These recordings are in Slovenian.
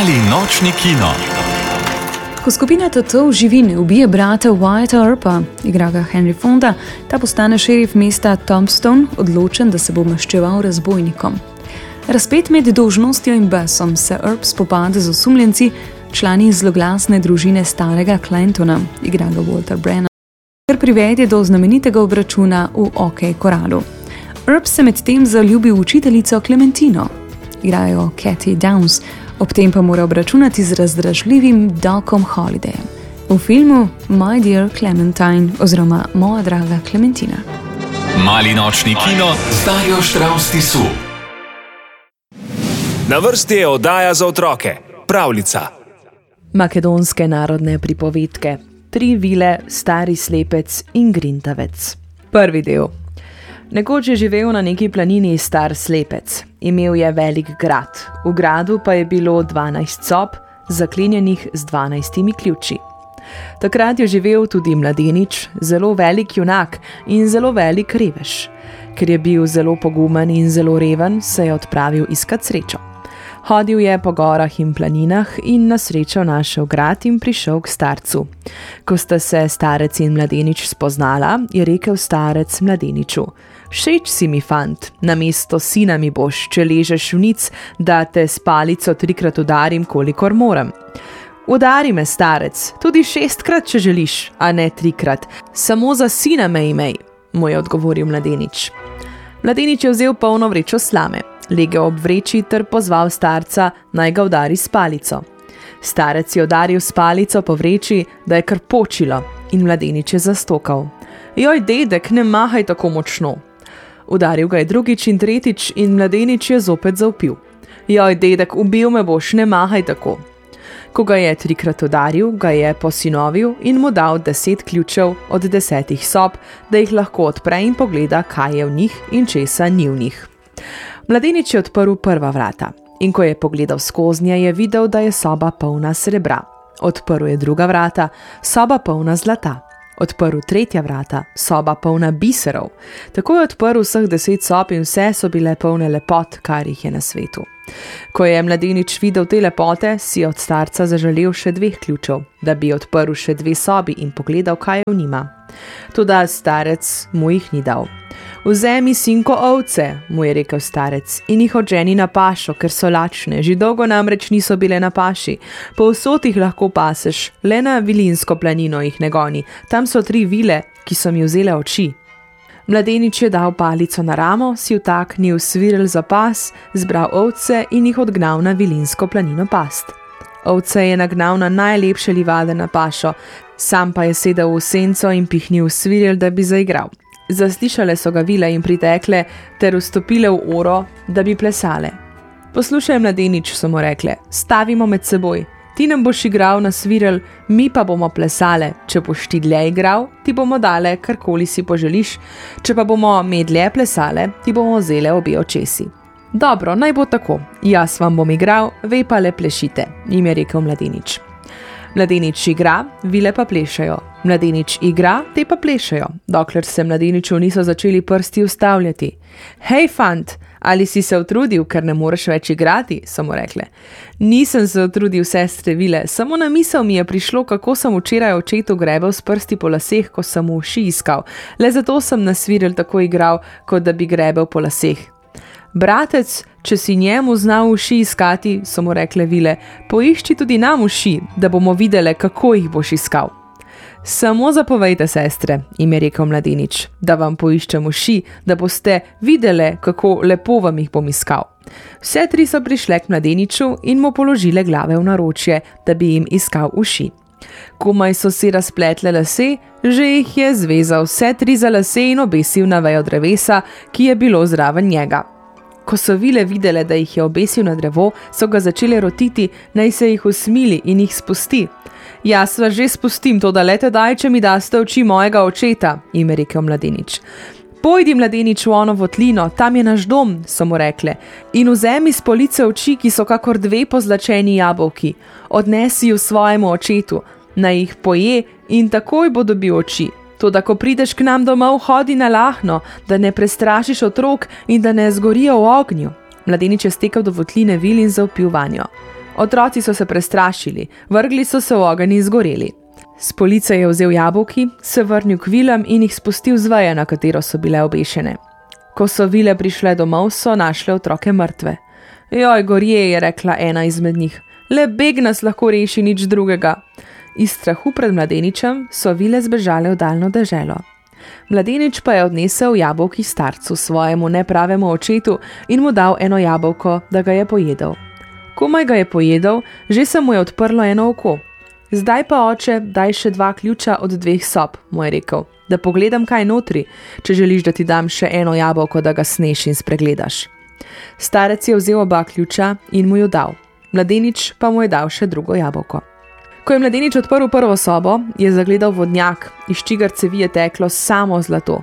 Mali nočni kino. Ko skupina tatov živine ubije brata Wyatta Earpa, igra ga Henry Fonda, ta postane šerif mesta Tombstone, odločen, da se bo maščeval razbojnikom. Razpet med dolžnostjo in besom se Earp spopade z osumljenci, člani zloglasne družine starega Clantona, igra ga Walter Brennan, kar privede do znamenitega obračuna v OK Koralu. Earp se medtem zaljubi v učiteljico Clementino, igrajo Katie Downs, ob tem pa mora obračunati z razdražljivim Docom Hollidayem v filmu My Dear Clementine oziroma Moja draga Clementina. Mali nočni kino z Darjo Štravs-Tisu. Na vrsti je oddaja za otroke, pravljica. Makedonske narodne pripovedke, 3 vile, stari slepec in grintavec. Prvi del. Nekoč je živel na neki planini star slepec. Imel je velik grad. V gradu pa je bilo 12 sob, zaklenjenih z 12 ključi. Takrat je živel tudi mladenič, zelo velik junak in zelo velik revež. Ker je bil zelo pogumen in zelo reven, se je odpravil iskat srečo. Hodil je po gorah in planinah in na srečo našel grad in prišel k starcu. Ko sta se starec in mladenič spoznala, je rekel starec mladeniču: "Všeč si mi, fant, namesto sina mi boš, če ležeš v nic, da te s palico 3-krat udarim, kolikor moram." "Udari me, starec, tudi 6-krat, če želiš, a ne 3-krat, samo za sina me imej," mu je odgovoril mladenič. Mladenič je vzel polno vrečo slame, legel ob vreči ter pozval starca, naj ga udari s palico. Starec je udaril s palico po vreči, da je kar počilo, in mladenič je zastokal: "Joj, dedek, ne mahaj tako močno." Udaril ga je drugič in tretjič in mladenič je zopet zavpil: "Joj, dedek, ubil me boš, ne mahaj tako." Ko ga je 3-krat udaril, ga je posinovil in mu dal 10 ključev od 10 sob, da jih lahko odpre in pogleda, kaj je v njih in česa ni v njih. Mladenič je odprl prva vrata in ko je pogledal skoznje, je videl, da je soba polna srebra. Odprl je druga vrata, soba polna zlata. Odprl tretja vrata, soba polna biserov. Tako je odprl vseh 10 sob in vse so bile polne lepot, kar jih je na svetu. Ko je mladenič videl te lepote, si je od starca zaželel še 2 ključev, da bi odprl še 2 sobi in pogledal, kaj je v njima. Toda starec mu jih ni dal. "Vzemi, sinko, ovce," mu je rekel starec, "in jih odženi na pašo, ker so lačne, že dolgo namreč niso bile na paši. Povsod jih lahko paseš, le na Vilinsko planino jih ne goni, tam so 3 vile, ki so mi vzele oči." Mladenič je dal palico na ramo, si vtaknil svirel za pas, zbral ovce in jih odgnal na Vilinsko planino past. Ovce je nagnal na najlepše livade na pašo, sam pa je sedel v senco in pihnil svirel, da bi zaigral. Zaslišale so ga vile in pritekle ter vstopile v oro, da bi plesale. "Poslušaj, mladenič," so mu rekle, "stavimo med seboj. Ti nam boš igral na svirel, mi pa bomo plesale. Če boš ti dlje igral, ti bomo dale, karkoli si poželiš. Če pa bomo mi dlje plesale, ti bomo vzele obe očesi." "Dobro, naj bo tako. Jaz vam bom igral, ve pa le plešite," jim je rekel mladenič. Mladenič igra, vile pa plešajo. Mladenič igra, te pa plešajo, dokler se mladeniču niso začeli prsti ustavljati. "Hej, fant, ali si se utrudil, ker ne moreš več igrati?" so mu rekle. "Nisem se utrudil, sestre vile, samo na misel mi je prišlo, kako sem včeraj očetu grebel s prsti po laseh, ko sem mu uši iskal. Le zato sem na svirel tako igral, kot da bi grebel po laseh." "Bratec, če si njemu znal uši iskati," so mu rekle vile, "poišči tudi nam uši, da bomo videle, kako jih boš iskal." "Samo zapovejte, sestre," jim je rekel mladenič, "da vam poiščem uši, da boste videle, kako lepo vam jih bom iskal." Vse 3 so prišle k mladeniču in mu položile glave v naročje, da bi jim iskal uši. Komaj so si razpletle lase, že jih je zvezal vse 3 za lase in obesil na vejo drevesa, ki je bilo zraven njega. Ko so vile videle, da jih je obesil na drevo, so ga začele rotiti, naj se jih usmili in jih spusti. "Jaz vas že spustim, toda le tedaj, če mi daste oči mojega očeta," jim je rekel mladenič. "Pojdi, mladenič, v ono votlino, tam je naš dom," so mu rekle, "in vzemi s police oči, ki so kakor 2 pozlačeni jabolki. Odnesi ju svojemu očetu, naj jih poje in takoj bo dobil oči. Toda ko prideš k nam domov, hodi na lahno, da ne prestrašiš otrok in da ne zgorijo v ognju." Mladenič je stekel do votline vil in zavpil vanjo. Otroci so se prestrašili, vrgli so se v ogenj in zgoreli. S police je vzel jabolki, se vrnil k vilam in jih spustil z veje, na katero so bile obešene. Ko so vile prišle domov, so našle otroke mrtve. Joj, gorje, je rekla ena izmed njih. Le beg nas lahko reši, nič drugega. Iz strahu pred mladeničem so vile zbežale v daljno deželo. Mladenič pa je odnesel jabolki starcu, svojemu nepravemu očetu, in mu dal eno jabolko, da ga je pojedel. Komaj ga je pojedel, že se mu je odprlo eno oko. Zdaj pa, oče, daj še 2 ključa od 2 sob, mu je rekel, da pogledam, kaj notri, če želiš, da ti dam še eno jabolko, da ga sneš in spregledaš. Starec je vzel 2 ključa in mu jo dal. Mladenič pa mu je dal še drugo jabolko. Ko je mladenič odprl prvo sobo, je zagledal vodnjak, iz čigar cevi je teklo samo zlato.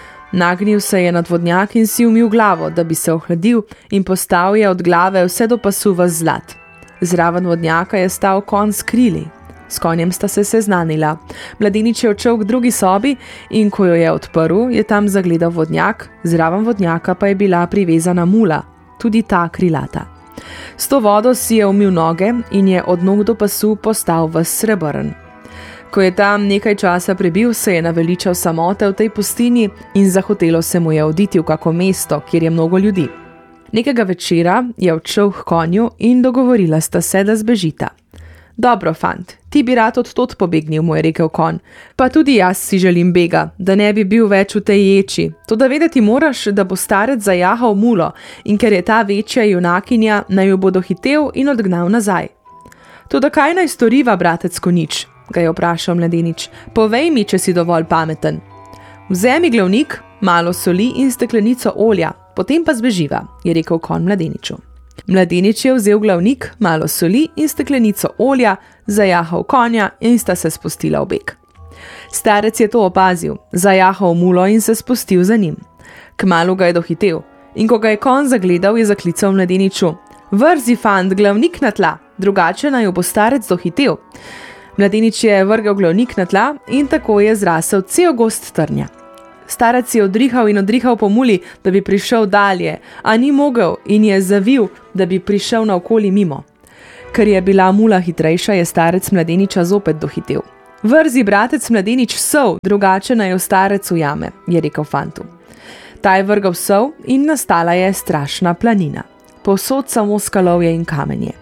Nagnil se je nad vodnjak in si umil glavo, da bi se ohladil, in postal je od glave vse do pasu v zlat. Zraven vodnjaka je stal konj s krili. S konjem sta se seznanila. Mladenič je odšel k drugi sobi in ko jo je odprl, je tam zagledal vodnjak, zraven vodnjaka pa je bila privezana mula, tudi ta krilata. S to vodo si je umil noge in je od nog do pasu postal ves srebrn. Ko je tam nekaj časa prebil, se je naveličal samote v tej pustinji in zahotelo se mu je oditi v kako mesto, kjer je mnogo ljudi. Nekega večera je odšel k konju in dogovorila sta se, da zbežita. Dobro, fant, ti bi rad odtot pobegnil, mu je rekel konj. Pa tudi jaz si želim bega, da ne bi bil več v tej ječi. Toda vedeti moraš, da bo starec zajahal mulo in ker je ta večja junakinja, naj jo bo dohitel in odgnal nazaj. Toda kaj naj storiva, bratec Konjič? Ga je vprašal mladenič. Povej mi, če si dovolj pameten. Vzemi glavnik, malo soli in steklenico olja, potem pa zbeživa, je rekel konj mladeniču. Mladenič je vzel glavnik, malo soli in steklenico olja, zajahal konja in sta se spustila v beg. Starec je to opazil, zajahal mulo in se spustil za njim. Kmalu ga je dohitel in ko ga je konj zagledal, je zaklical mladeniču. Vrzi, fant, glavnik na tla, drugače naj jo bo starec dohitel. Mladenič je vrgel glavnik na tla in tako je zrasel cel gost trnja. Starec je odrihal in odrihal po muli, da bi prišel dalje, a ni mogel in je zavil, da bi prišel naokoli mimo. Ker je bila mula hitrejša, je starec mladeniča zopet dohitel. Vrzi, bratec mladenič, sol, drugače naj jo starec ujame, je rekel fantu. Ta je vrgal sol in nastala je strašna planina. Povsod samo skalovje in kamenje.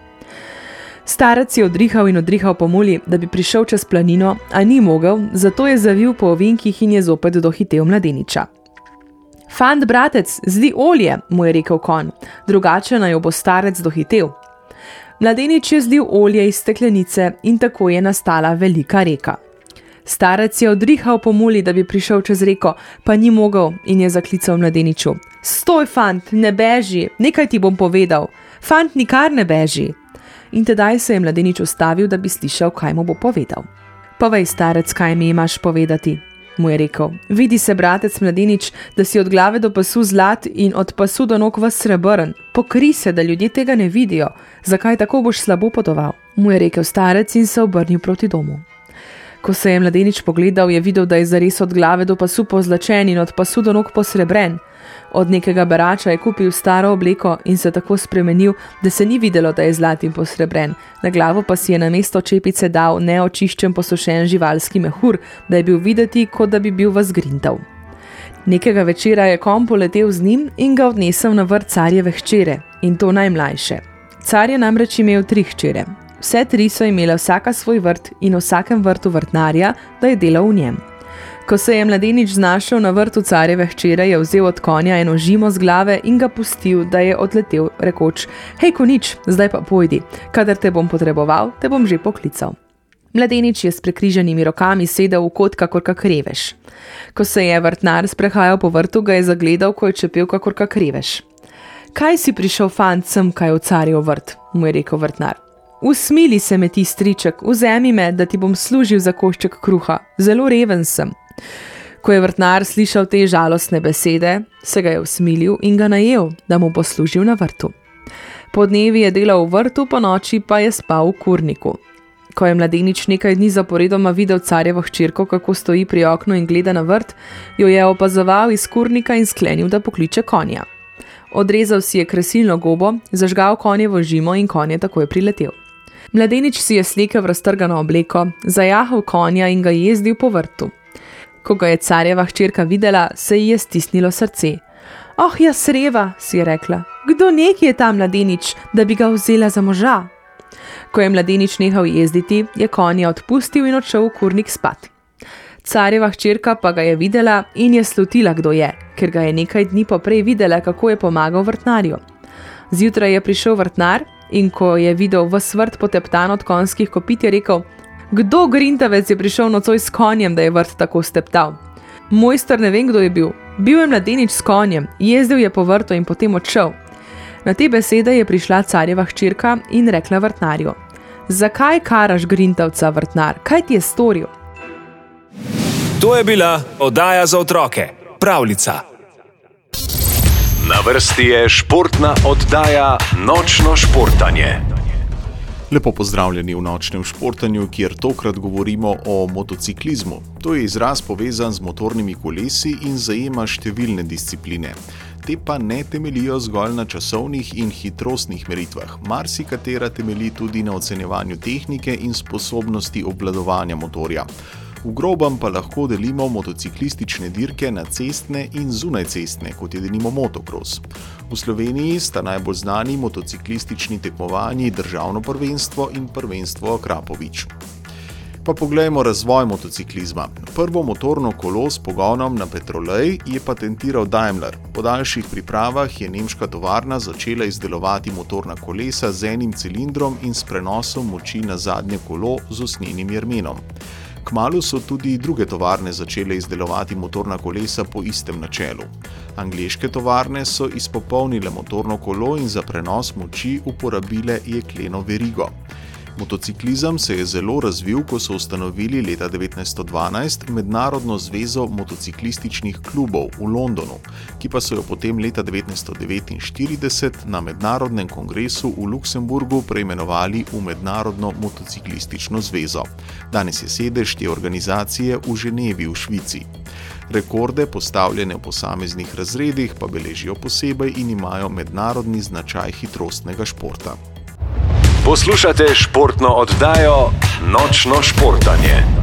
Starec je odrihal in odrihal po muli, da bi prišel čez planino, a ni mogel, zato je zavil po ovinkih in je zopet dohitel mladeniča. Fant, bratec, zli olje, mu je rekel konj, drugače naj jo bo starec dohitel. Mladenič je zlil olje iz steklenice in tako je nastala velika reka. Starec je odrihal po muli, da bi prišel čez reko, pa ni mogel in je zaklical mladeniču. Stoj, fant, ne beži, nekaj ti bom povedal. Fant, nikar ne beži. In tedaj se je mladenič ustavil, da bi slišal, kaj mu bo povedal. Povej, starec, kaj mi imaš povedati, mu je rekel. Vidi se, bratec mladenič, da si od glave do pasu zlat in od pasu do nog ves srebrn. Pokri se, da ljudje tega ne vidijo. Zakaj tako boš slabo potoval? Mu je rekel starec in se obrnil proti domu. Ko se je mladenič pogledal, je videl, da je zares od glave do pasu pozlačen in od pasu do nog posrebren. Od nekega berača je kupil staro obleko in se tako spremenil, da se ni videlo, da je zlat in posrebren. Na glavo pa si je namesto čepice dal neočiščen posušen živalski mehur, da je bil videti, kot da bi bil vas grintav. Nekega večera je konj poletel z njim in ga odnesel na vrt carjeve hčere, in to najmlajše. Car je namreč imel 3 hčere. Vse 3 so imele vsaka svoj vrt in v vsakem vrtu vrtnarja, da je delal v njem. Ko se je mladenič znašel na vrtu carjeve hčere, je vzel od konja eno žimo z glave in ga pustil, da je odletel, rekoč, hej, Konjič, zdaj pa pojdi, kadar te bom potreboval, te bom že poklical. Mladenič je s prekrižanimi rokami sedel v kot kakor kak revež. Ko se je vrtnar sprehajal po vrtu, ga je zagledal, ko je čepel kakor kak revež. Kaj si prišel, fant, sem kaj v carjev vrt, mu je rekel vrtnar. Usmili se me ti, striček, vzemi me, da ti bom služil za košček kruha, zelo reven sem. Ko je vrtnar slišal te žalostne besede, se ga je usmilil in ga najel, da mu bo služil na vrtu. Po dnevi je delal v vrtu, po noči pa je spal v kurniku. Ko je mladenič nekaj dni zaporedoma videl carjevo hčerko, kako stoji pri oknu in gleda na vrt, jo je opazoval iz kurnika in sklenil, da pokliče konja. Odrezal si je kresilno gobo, zažgal konjevo žimo in konj je takoj priletel. Mladenič si je slekel v raztrgano obleko, zajahal konja in ga jezdil po vrtu. Ko ga je carjeva hčerka videla, se ji je stisnilo srce. Oh, ja, sreva, si je rekla, kdo neki je ta mladenič, da bi ga vzela za moža? Ko je mladenič nehal jezditi, je konja odpustil in odšel v kurnik spat. Carjeva hčerka pa ga je videla in je slutila, kdo je, ker ga je nekaj dni poprej videla, kako je pomagal vrtnarju. Zjutraj je prišel vrtnar in ko je videl ves vrt poteptan od konjskih kopit, je rekel: Kdo grintavec je prišel nocoj s konjem, da je vrt tako steptal? Mojster ne vem, kdo je bil. Bil je mladenič s konjem, jezdil je po vrtu in potem odšel. Na te besede je prišla carjeva hčerka in rekla vrtnarju: Zakaj karaš grintavca, vrtnar? Kaj ti je storil? To je bila oddaja za otroke, Pravljica. Na vrsti je športna oddaja Nočno športanje. Lepo pozdravljeni v Nočnem športanju, kjer tokrat govorimo o motociklizmu. To je izraz povezan z motornimi kolesi in zajema številne discipline. Te pa ne temeljijo zgolj na časovnih in hitrostnih meritvah. Marsikatera temelji tudi na ocenjevanju tehnike in sposobnosti obvladovanja motorja. V grobem pa lahko delimo motociklistične dirke na cestne in zunajcestne, kot je denimo motocross. V Sloveniji sta najbolj znani motociklistični tekmovanji Državno prvenstvo in Prvenstvo Akrapovič. Pa poglejmo razvoj motociklizma. Prvo motorno kolo s pogonom na petrolej je patentiral Daimler. Po daljših pripravah je nemška tovarna začela izdelovati motorna kolesa z enim cilindrom in s prenosom moči na zadnje kolo z usnjenim jermenom. Kmalu so tudi druge tovarne začele izdelovati motorna kolesa po istem načelu. Angleške tovarne so izpopolnile motorno kolo in za prenos moči uporabile jekleno verigo. Motociklizem se je zelo razvil, ko so ustanovili leta 1912 Mednarodno zvezo motociklističnih klubov v Londonu, ki pa so jo potem leta 1949 na mednarodnem kongresu v Luksemburgu preimenovali v Mednarodno motociklistično zvezo. Danes je sedež te organizacije v Ženevi v Švici. Rekorde, postavljene v posameznih razredih, pa beležijo posebej in imajo mednarodni značaj hitrostnega športa. Poslušate športno oddajo Nočno športanje.